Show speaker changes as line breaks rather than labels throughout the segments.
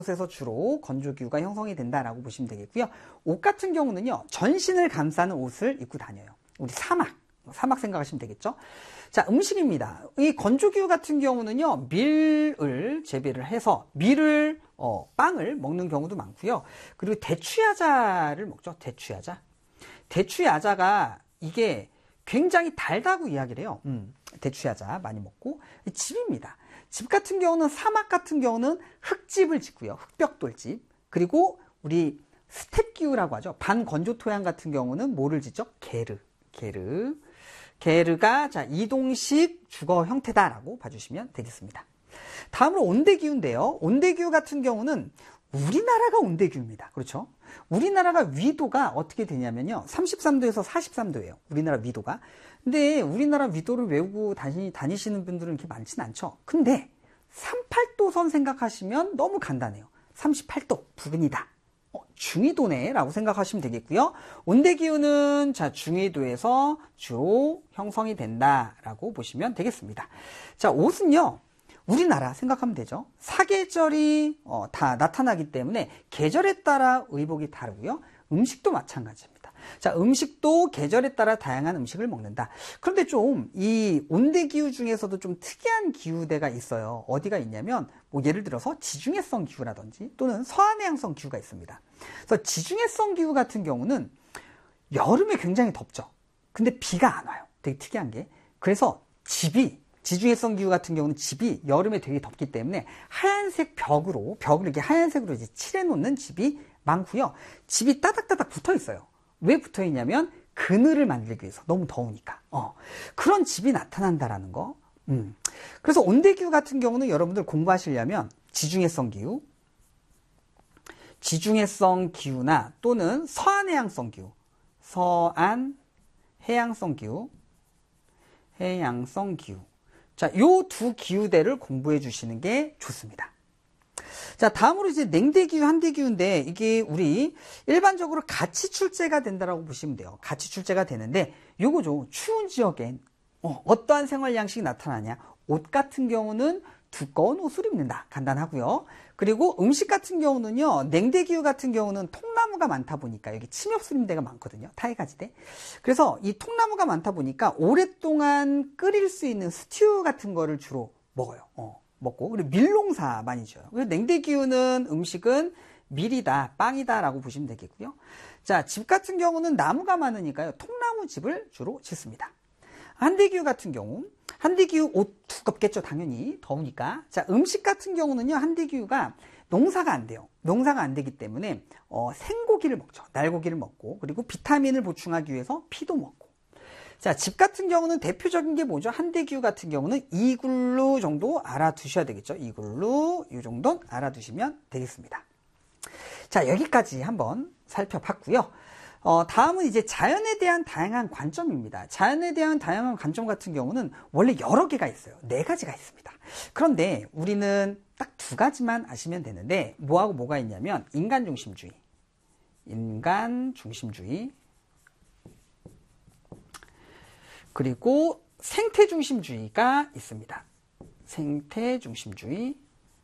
곳에서 주로 건조기후가 형성이 된다라고 보시면 되겠고요. 옷 같은 경우는요, 전신을 감싸는 옷을 입고 다녀요. 우리 사막 생각하시면 되겠죠. 자, 음식입니다. 이 건조기후 같은 경우는요, 밀을 재배를 해서 빵을 먹는 경우도 많고요. 그리고 대추야자를 먹죠. 대추야자가 이게 굉장히 달다고 이야기를 해요. 대추야자 많이 먹고. 집입니다. 집 같은 경우는, 사막 같은 경우는 흙집을 짓고요. 흙벽돌집. 그리고 우리 스텝기후라고 하죠. 반건조 토양 같은 경우는 뭐를 짓죠? 게르가 자, 이동식 주거 형태다라고 봐주시면 되겠습니다. 다음으로 온대기후인데요. 온대기후 같은 경우는 우리나라가 온대기후입니다. 그렇죠? 우리나라가 위도가 어떻게 되냐면요. 33도에서 43도예요. 우리나라 위도가. 근데 우리나라 위도를 외우고 다니시는 분들은 이렇게 많지는 않죠. 근데 38도선 생각하시면 너무 간단해요. 38도 부근이다. 중위도네 라고 생각하시면 되겠고요. 온대기후는 자, 중위도에서 주로 형성이 된다라고 보시면 되겠습니다. 자, 옷은요, 우리나라 생각하면 되죠. 사계절이 다 나타나기 때문에 계절에 따라 의복이 다르고요. 음식도 마찬가지입니다. 자, 음식도 계절에 따라 다양한 음식을 먹는다. 그런데 좀 이 온대기후 중에서도 좀 특이한 기후대가 있어요. 어디가 있냐면 뭐 예를 들어서 지중해성 기후라든지 또는 서한해양성 기후가 있습니다. 그래서 지중해성 기후 같은 경우는 여름에 굉장히 덥죠. 근데 비가 안 와요. 되게 특이한 게. 그래서 지중해성 기후 같은 경우는 집이 여름에 되게 덥기 때문에 하얀색 벽을 이렇게 하얀색으로 이제 칠해 놓는 집이 많고요. 집이 따닥따닥 붙어 있어요. 왜 붙어 있냐면 그늘을 만들기 위해서. 너무 더우니까. 그런 집이 나타난다라는 거. 그래서 온대기후 같은 경우는 여러분들 공부하시려면 지중해성 기후나 또는 서한해양성 기후. 자, 요 두 기후대를 공부해 주시는 게 좋습니다. 자, 다음으로 이제 냉대기후, 한대기후인데 이게 우리 일반적으로 같이 출제가 된다라고 보시면 돼요. 같이 출제가 되는데 요거죠. 추운 지역엔 어떠한 생활 양식이 나타나냐. 옷 같은 경우는 두꺼운 옷을 입는다. 간단하고요. 그리고 음식 같은 경우는요. 냉대기후 같은 경우는 통나무가 많다 보니까 여기 침엽수림 데가 많거든요. 타이가지대. 그래서 이 통나무가 많다 보니까 오랫동안 끓일 수 있는 스튜 같은 거를 주로 먹어요. 먹고. 그리고 밀농사 많이 지어요. 그래서 냉대기후는 음식은 밀이다, 빵이다라고 보시면 되겠고요. 자, 집 같은 경우는 나무가 많으니까요. 통나무 집을 주로 짓습니다. 한대기후 같은 경우, 한대기후 옷 두껍겠죠, 당연히. 더우니까. 자, 음식 같은 경우는요, 한대기후가 농사가 안 돼요. 농사가 안 되기 때문에 생고기를 먹죠. 날고기를 먹고, 그리고 비타민을 보충하기 위해서 피도 먹고. 자, 집 같은 경우는 대표적인 게 뭐죠? 한대기후 같은 경우는 이글루 정도 알아두셔야 되겠죠. 이글루, 이 정도는 알아두시면 되겠습니다. 자, 여기까지 한번 살펴봤고요. 다음은 이제 자연에 대한 다양한 관점입니다. 자연에 대한 다양한 관점 같은 경우는 원래 여러 개가 있어요. 4가지가 있습니다. 그런데 우리는 딱 2가지만 아시면 되는데 뭐하고 뭐가 있냐면 인간 중심주의, 그리고 생태 중심주의가 있습니다. 생태 중심주의.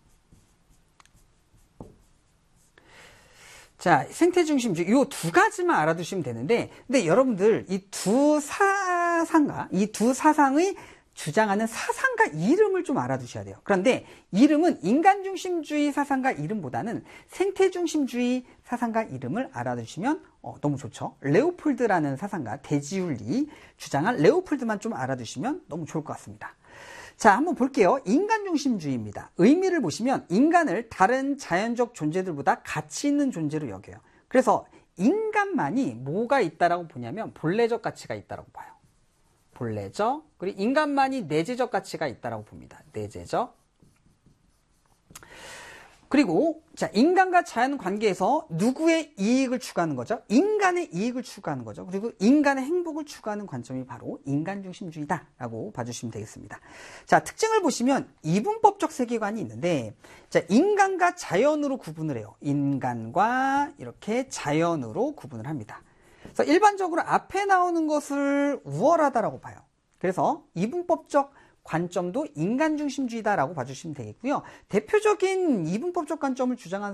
자, 생태 중심주의. 이 2가지만 알아두시면 되는데, 근데 여러분들 이 두 사상의 주장하는 사상가 이름을 좀 알아두셔야 돼요. 그런데 이름은 인간 중심주의 사상가 이름보다는 생태 중심주의 사상가 이름을 알아두시면 너무 좋죠. 레오폴드라는 사상가, 대지윤리 주장한 레오폴드만 좀 알아두시면 너무 좋을 것 같습니다. 자, 한번 볼게요. 인간 중심주의입니다. 의미를 보시면 인간을 다른 자연적 존재들보다 가치 있는 존재로 여겨요. 그래서 인간만이 뭐가 있다라고 보냐면 본래적 가치가 있다라고 봐요. 본래적, 그리고 인간만이 내재적 가치가 있다라고 봅니다. 내재적. 그리고 자, 인간과 자연 관계에서 누구의 이익을 추구하는 거죠? 인간의 이익을 추구하는 거죠. 그리고 인간의 행복을 추구하는 관점이 바로 인간 중심주의다라고 봐주시면 되겠습니다. 자, 특징을 보시면 이분법적 세계관이 있는데, 자, 인간과 자연으로 구분을 해요. 인간과 이렇게 자연으로 구분을 합니다. 그래서 일반적으로 앞에 나오는 것을 우월하다라고 봐요. 그래서 이분법적 관점도 인간 중심주의다라고 봐주시면 되겠고요. 대표적인 이분법적 관점을 주장한